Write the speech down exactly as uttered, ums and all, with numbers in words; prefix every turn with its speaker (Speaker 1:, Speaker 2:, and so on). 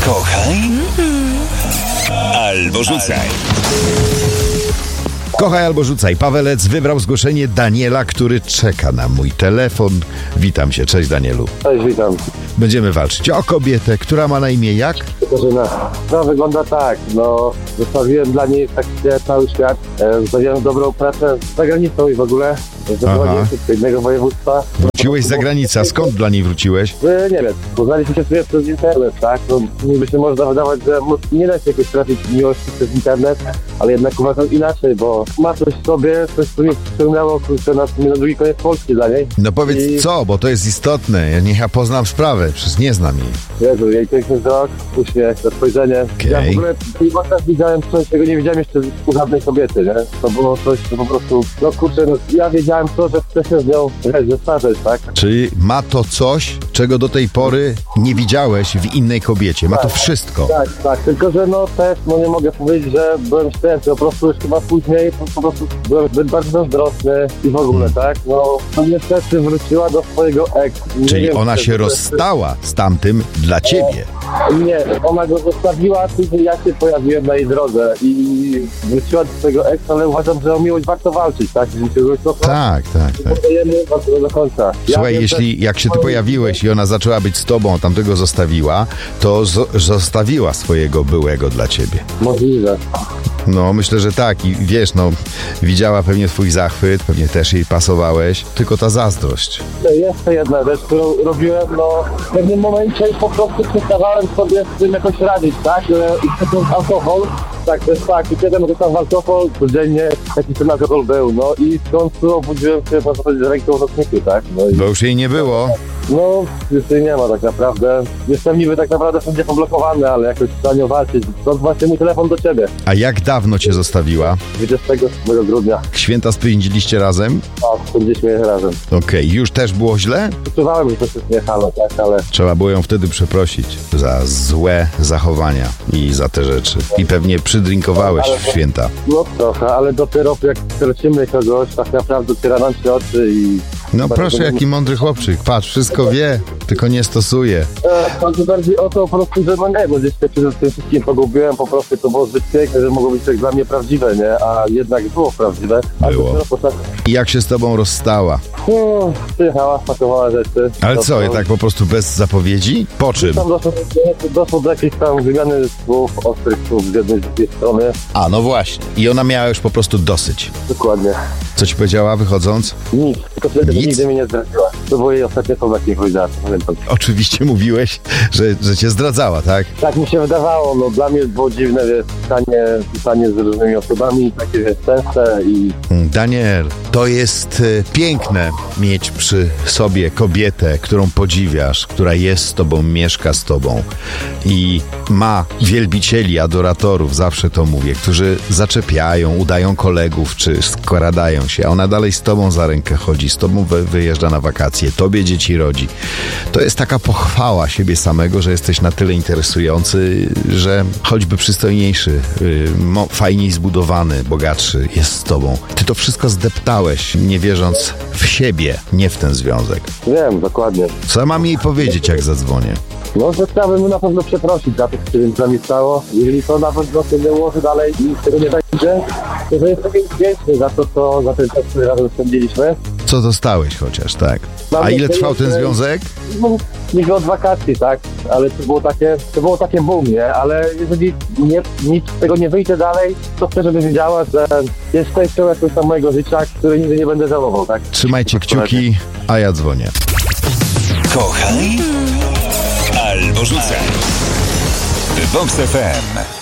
Speaker 1: Kochaj albo rzucaj.
Speaker 2: Kochaj albo rzucaj. Pawelec wybrał zgłoszenie Daniela, który czeka na mój telefon. Witam cię. Cześć, Danielu.
Speaker 3: Cześć, witam.
Speaker 2: Będziemy walczyć o kobietę, która ma na imię jak?
Speaker 3: Katarzyna. To wygląda tak, no zostawiłem dla niej tak cały świat, e, zostawiłem dobrą pracę za granicą i w ogóle zaprowadziłem się do innego województwa.
Speaker 2: Wróciłeś za granicę, a skąd dla niej wróciłeś?
Speaker 3: E, nie wiem, poznaliśmy się sobie przez internet, tak? No, niby się można wydawać, że nie da się jakoś trafić miłości przez internet, ale jednak uważam inaczej, bo ma coś w sobie, coś co mnie przyciągnęło, kurczę, na, na drugi koniec Polski dla niej.
Speaker 2: No powiedz
Speaker 3: I...
Speaker 2: co, bo to jest istotne. Niech ja poznam sprawę, przecież nie znam jej.
Speaker 3: Jezu, jej piękny wzrok, uśmiech, to spojrzenie.
Speaker 2: Okay.
Speaker 3: Ja w ogóle w tej oczach widziałem coś, czego nie widziałem jeszcze u żadnej kobiety, nie? To było coś, co po prostu, no kurczę, no, ja wiedziałem to, że chcę się z nią zestarzeć, tak?
Speaker 2: Czyli ma to coś, czego do tej pory nie widziałeś w innej kobiecie. Ma to wszystko.
Speaker 3: Tak, tak, tylko że no też, no nie mogę powiedzieć, że byłem szczęśliwy, po prostu już chyba później po, po prostu byłem zbyt bardzo zazdrosny i w ogóle, hmm. tak? No, no niestety wróciła do swojego ex. Nie
Speaker 2: Czyli
Speaker 3: wiem,
Speaker 2: ona się rozstała z tamtym dla ciebie.
Speaker 3: Nie, ona go zostawiła, później ja się pojawiłem na jej drodze i wróciła do swojego ex, ale uważam, że o miłość warto walczyć, tak?
Speaker 2: Tak, tak, tak.
Speaker 3: Podajemy do końca.
Speaker 2: Słuchaj,
Speaker 3: ja
Speaker 2: jeśli jak się ty pojawiłeś i ona zaczęła być z tobą, tamtego zostawiła, to z- zostawiła swojego byłego dla ciebie.
Speaker 3: Możliwe.
Speaker 2: No, myślę, że tak. I wiesz, no, widziała pewnie twój zachwyt, pewnie też jej pasowałeś, tylko ta zazdrość.
Speaker 3: Jeszcze jedna rzecz, którą robiłem, no w pewnym momencie po prostu przestawałem sobie z tym jakoś radzić, tak? I ten alkohol, tak, to jest fakt, i kiedy tam alkohol, codziennie jaki ten alkohol był, no i w końcu obudziłem się, można powiedzieć, ręką w nocniku, tak? No i...
Speaker 2: Bo już jej nie było.
Speaker 3: No, już jej nie ma tak naprawdę. Jestem niby tak naprawdę wszędzie poblokowany, ale jakoś za nią walczyć. Stąd właśnie mój telefon do ciebie.
Speaker 2: A jak dawno cię zostawiła?
Speaker 3: dwudziestego ósmego grudnia.
Speaker 2: Święta spędziliście razem?
Speaker 3: A, spędziliśmy je razem.
Speaker 2: Okej, okay. Już też było źle?
Speaker 3: Wyczuwałem, że to się nie halo, tak, ale...
Speaker 2: Trzeba było ją wtedy przeprosić za złe zachowania i za te rzeczy. I pewnie przydrinkowałeś w święta.
Speaker 3: No trochę, ale dopiero jak stracimy kogoś, tak naprawdę otwiera nam się oczy i...
Speaker 2: No proszę, jaki mądry chłopczyk. Patrz, wszystko wie, tylko nie stosuje.
Speaker 3: Chodzi bardziej o to po prostu, że no nie, bo gdzieś się z tym wszystkim pogubiłem, po prostu to było zbyt piękne, że mogło być tak dla mnie prawdziwe, nie? A jednak było prawdziwe.
Speaker 2: Było. I jak się z tobą rozstała?
Speaker 3: No, przyjechała, spakowała rzeczy.
Speaker 2: Ale co, tak po prostu bez zapowiedzi? Po czym?
Speaker 3: Tam doszło, doszło do jakiejś tam wymiany słów, ostrych słów z jednej z drugiej strony.
Speaker 2: A, no właśnie. I ona miała już po prostu dosyć.
Speaker 3: Dokładnie.
Speaker 2: Co ci powiedziała wychodząc?
Speaker 3: Nic. Tylko wtedy
Speaker 2: Nic?
Speaker 3: Nigdy mnie nie zdradziła. To było jej ostatnie słowa, jak mi powiedziała. Pamiętam.
Speaker 2: Oczywiście mówiłeś, że, że cię zdradzała, tak?
Speaker 3: Tak mi się wydawało. No dla mnie było dziwne, wiesz, pisanie, pisanie z różnymi osobami, takie wiesz, częste i...
Speaker 2: Daniel, to jest y, piękne mieć przy sobie kobietę, którą podziwiasz, która jest z tobą, mieszka z tobą i ma wielbicieli, adoratorów, zawsze to mówię, którzy zaczepiają, udają kolegów, czy skradają się, a ona dalej z tobą za rękę chodzi, z tobą wy, wyjeżdża na wakacje, tobie dzieci rodzi. To jest taka pochwała siebie samego, że jesteś na tyle interesujący, że choćby przystojniejszy, yy, mo, fajniej zbudowany, bogatszy jest z tobą. Ty to wszystko zdeptałeś, nie wierząc w siebie, nie w ten związek.
Speaker 3: Wiem, dokładnie.
Speaker 2: Co mam jej powiedzieć, jak zadzwonię?
Speaker 3: No, że chciałbym na pewno przeprosić za to, co się z nami stało. Jeżeli to na pewno się nie ułoży dalej i z tego nie będzie, to że jestem jej wdzięczny za to, co, za ten czas, który razem spędziliśmy.
Speaker 2: Co dostałeś chociaż, tak?
Speaker 3: Mam
Speaker 2: A ile
Speaker 3: nadzieję,
Speaker 2: trwał ten
Speaker 3: że-
Speaker 2: związek?
Speaker 3: No, niby od wakacji, tak? Ale to było takie, to było takie boom, nie? Ale jeżeli nie, nic z tego nie wyjdzie dalej, to chcę, żeby wiedziała, że jest częścią jakoś tam mojego życia, której nigdy nie będę żałował, tak?
Speaker 2: Trzymajcie kciuki, a ja dzwonię.
Speaker 1: Kochaj albo rzucaj. Vox F M.